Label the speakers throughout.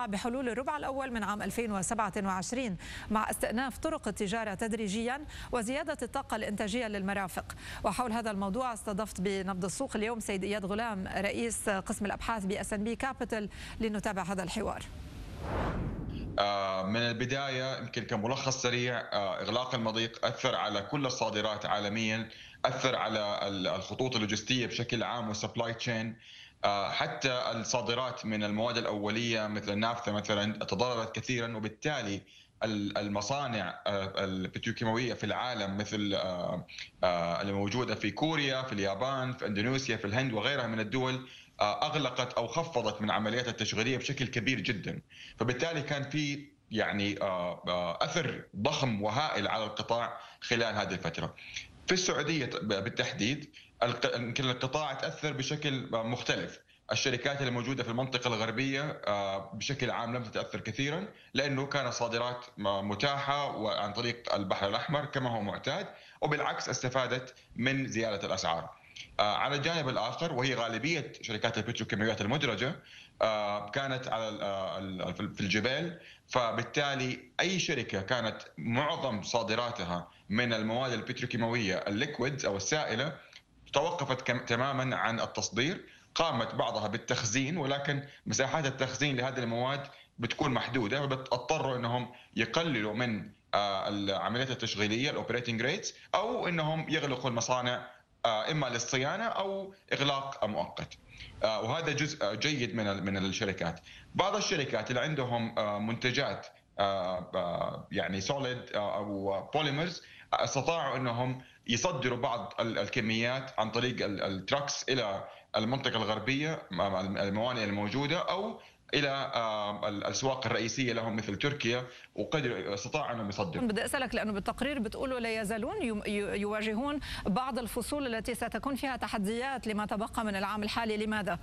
Speaker 1: بحلول الربع الأول من عام 2027 مع استئناف طرق التجارة تدريجيا وزيادة الطاقة الإنتاجية للمرافق. وحول هذا الموضوع استضفت بنبض السوق اليوم سيد إياد غلام رئيس قسم الأبحاث بSNB Capital لنتابع هذا الحوار.
Speaker 2: من البداية يمكن كملخص سريع، إغلاق المضيق أثر على كل الصادرات عالميا، أثر على الخطوط اللوجستية بشكل عام والسبلاي تشين. حتى الصادرات من المواد الأولية مثل النافثة مثلا تضررت كثيرا، وبالتالي المصانع البتروكيماوية في العالم مثل الموجودة في كوريا، في اليابان، في اندونيسيا، في الهند وغيرها من الدول أغلقت أو خفضت من عمليات التشغيلية بشكل كبير جدا. فبالتالي كان في أثر ضخم وهائل على القطاع خلال هذه الفترة. في السعودية بالتحديد يمكن القطاع تأثر بشكل مختلف. الشركات الموجودة في المنطقة الغربية بشكل عام لم تتأثر كثيرا، لأنه كانت صادرات متاحة عن طريق البحر الأحمر كما هو معتاد، وبالعكس استفادت من زيادة الأسعار. على الجانب الآخر، وهي غالبية شركات البتروكيماويات المدرجة كانت في الجبال، فبالتالي أي شركة كانت معظم صادراتها من المواد البتروكيماوية الليكويدز أو السائلة توقفت تماما عن التصدير. قامت بعضها بالتخزين، ولكن مساحات التخزين لهذه المواد بتكون محدودة، فبتضطروا أنهم يقللوا من العمليات التشغيلية الأوبريتنج ريتس، أو أنهم يغلقوا المصانع إما للصيانة أو إغلاق مؤقت. وهذا جزء جيد من الشركات. بعض الشركات اللي عندهم منتجات يعني سوليد أو بوليمرز استطاعوا أنهم يصدروا بعض الكميات عن طريق التراكس إلى المنطقة الغربية، الموانئ الموجودة، أو إلى الأسواق الرئيسية لهم مثل تركيا، وقدروا استطاعوا أنهم يصدروا.
Speaker 1: بدي أسألك لأنه بالتقرير بتقولوا لا يزالون يواجهون بعض الفصول التي ستكون فيها تحديات لما تبقى من العام الحالي، لماذا؟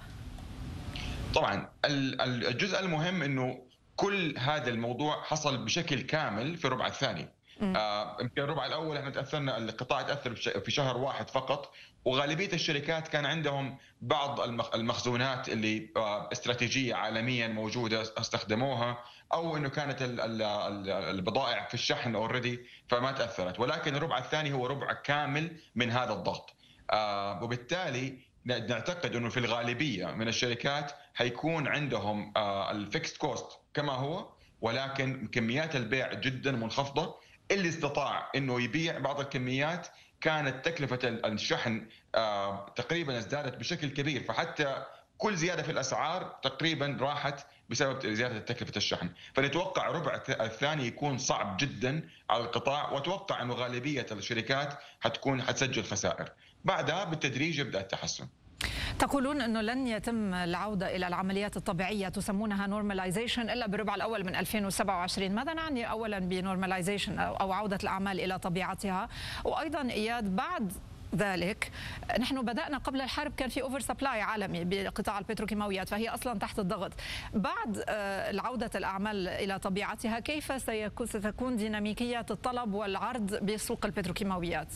Speaker 2: طبعا الجزء المهم أنه كل هذا الموضوع حصل بشكل كامل في الربع الثاني. يمكن الربع الاول احنا تاثرنا، القطاع تاثر في شهر واحد فقط، وغالبيه الشركات كان عندهم بعض المخزونات اللي استراتيجيه عالميا موجوده استخدموها، او انه كانت البضائع في الشحن اوريدي فما تاثرت. ولكن الربع الثاني هو ربع كامل من هذا الضغط، وبالتالي نعتقد انه في الغالبيه من الشركات حيكون عندهم الفيكست كوست كما هو، ولكن كميات البيع جدا منخفضه. اللي استطاع انه يبيع بعض الكميات كانت تكلفه الشحن تقريبا ازدادت بشكل كبير، فحتى كل زياده في الاسعار تقريبا راحت بسبب زياده تكلفه الشحن. فنتوقع الربع الثاني يكون صعب جدا على القطاع، واتوقع انه غالبيه الشركات حتسجل خسائر. بعدها بالتدريج يبدا التحسن.
Speaker 1: تقولون أنه لن يتم العودة إلى العمليات الطبيعية تسمونها نورماليزيشن إلا بالربع الأول من 2027. ماذا نعني أولا بنورماليزيشن أو عودة الأعمال إلى طبيعتها؟ وأيضا إياد، بعد ذلك نحن بدأنا قبل الحرب كان في اوفر سبلاي عالمي بقطاع البتروكيماويات، فهي أصلا تحت الضغط. بعد عودة الأعمال إلى طبيعتها كيف ستكون ديناميكية الطلب والعرض بسوق البتروكيماويات؟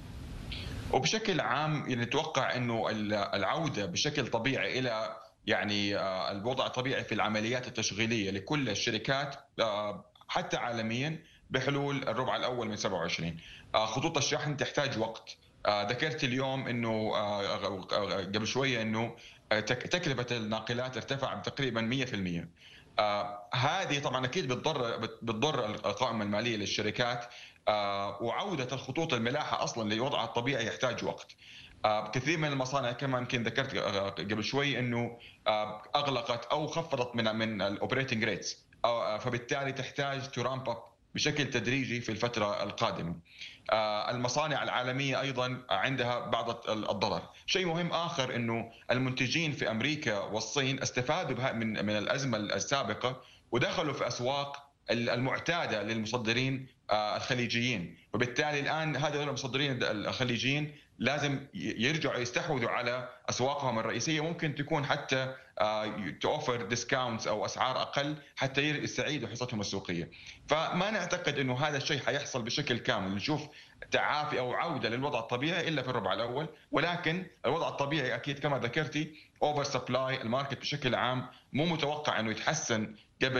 Speaker 2: وبشكل عام نتوقع انه العوده بشكل طبيعي الى الوضع الطبيعي في العمليات التشغيليه لكل الشركات حتى عالميا بحلول الربع الاول من 27. خطوط الشحن تحتاج وقت. ذكرت اليوم انه قبل شويه انه تكلفه الناقلات ارتفع تقريبا 100%. هذه طبعا اكيد بتضر القائمه الماليه للشركات، وعوده الخطوط الملاحه اصلا لوضعها الطبيعي يحتاج وقت. كثير من المصانع كما يمكن ذكرت قبل شوي انه اغلقت او خفضت من الاوبريتنج ريتس، فبالتالي تحتاج تو رامب اب بشكل تدريجي في الفتره القادمه. المصانع العالميه ايضا عندها بعض الضرر. شيء مهم اخر انه المنتجين في امريكا والصين استفادوا من الازمه السابقه ودخلوا في اسواق المعتاده للمصدرين الخليجيين، وبالتالي الان هذول المصدرين الخليجيين لازم يرجعوا يستحوذوا على اسواقهم الرئيسيه، ممكن تكون حتى توفر ديسكاونتس او اسعار اقل حتى يستعيدوا حصتهم السوقيه. فما نعتقد انه هذا الشيء حيحصل بشكل كامل، نشوف تعافي او عوده للوضع الطبيعي الا في الربع الاول. ولكن الوضع الطبيعي اكيد كما ذكرتي اوفر سبلاي، الماركت بشكل عام مو متوقع انه يتحسن